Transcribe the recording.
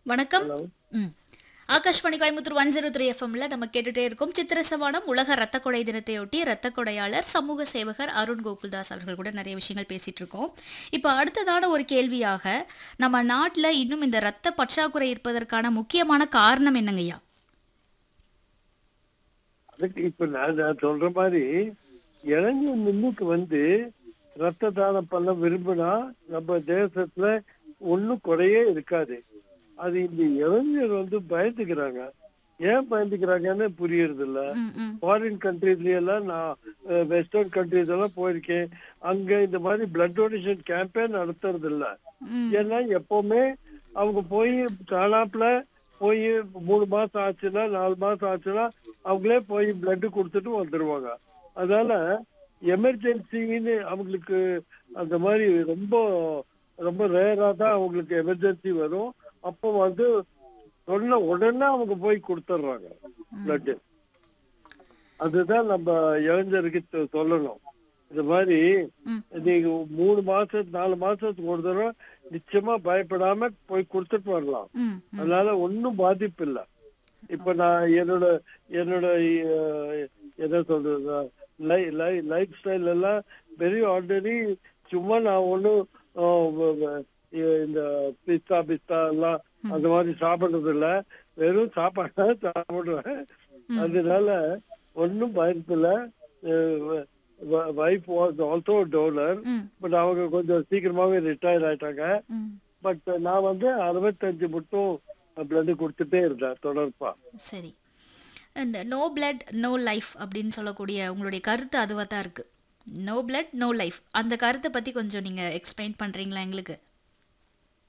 வணக்கம். ஹலோ. ம். ஆகாஷ்வாணி கோயம்புத்தூர் 103 எஃப்எம்ல நம்ம கேட்டுட்டே இருக்கோம். சித்திர சவானம் உலக ரத்த கொடை தினத்தையொட்டி ரத்த கொடையாளர், சமூக சேவகர் அருண் கோகுல்தாஸ் அவர்கள் கூட நிறைய விஷயங்கள் பேசிட்டு இருக்கோம். இப்ப அடுத்ததான ஒரு கேள்வியாக, நம்ம நாட்டுல இன்னும் இந்த ரத்த பற்றாக்குறை இருப்பதற்கான முக்கியமான காரணம் என்னங்கய்யா? அதுக்கு இப்ப நான் சொல்ற மாதிரி இளைஞர் முன்னுக்கு வந்து ரத்த தானம் பண்ண விரும்பினா நம்ம தேசத்துல ஒண்ணும் குறையே இருக்காது. அது இந்த இளைஞர் வந்து பயந்துக்கிறாங்க. ஏன் பயந்துக்கிறாங்கன்னு புரியறது இல்ல. ம், ம், ஃபாரின் கண்ட்ரீஸ்ல எல்லாம் நான் வெஸ்டர்ன் கண்ட்ரீஸ் எல்லாம் போயிருக்கேன். அங்க இந்த மாதிரி பிளட் டொனேஷன் கேம்பெயின் நடத்துறது இல்ல. ம், ஏன்னா எப்பவுமே அவங்க போய் தானாப்புல போய் 3 மாசம் ஆச்சுன்னா 4 மாசம் ஆச்சுன்னா அவங்களே போய் பிளட் கொடுத்துட்டு வந்துருவாங்க. அதனால எமர்ஜென்சின்னு அவங்களுக்கு அந்த மாதிரி ரொம்ப ரொம்ப ரேரா தான் அவங்களுக்கு எமர்ஜென்சி வரும். அப்போ வந்து சொன்ன உடனே அவங்க போய் கொடுத்துட்றாங்க ம், பிளட். அதுதான் நம்ம இளைஞருக்கு சொல்லணும். இந்த மாதிரி ம், நீங்க 3 மாசம் 4 மாசத்துக்கு ஒரு தடவை நிச்சயமா பயப்படாம போய் கொடுத்துட்டு வரலாம். ம், ம், அதனால ஒன்னும் பாதிப்பு இல்லை. இப்ப நான் என்னோட என்னோட அஹ், என்ன சொல்றது லைஃப் ஸ்டைல் எல்லாம் வெரி ஆர்டினரி. சும்மா நான் ஒன்றும் இந்த பிஸ்தா பிஸ்தா எல்லாம் அந்த மாதிரி சாப்பிடுறது இல்ல. வெறும் சாப்பாடு சாப்பிடுவேன். ம், அதனால ஒன்றும் பாதிப்பு இல்லை. Wife was also toner. ம், பட் அவங்க கொஞ்சம் சீக்கிரமாவே ரிட்டையர் ஆயிட்டாங்க. ம். பட் நான் வந்து 65 மட்டும் பிளட் கொடுத்துட்டே இருந்தேன் தொடர்பா. சரி. இந்த நோ பிளட் நோ லைஃப் அப்படின்னு சொல்லக்கூடிய உங்களுடைய கருத்து அதுவா தான் இருக்கு. நோ பிளட் நோ லைஃப் அந்த கருத்தை பத்தி கொஞ்சம் நீங்க எக்ஸ்பிளைன் பண்றீங்களா எங்களுக்கு?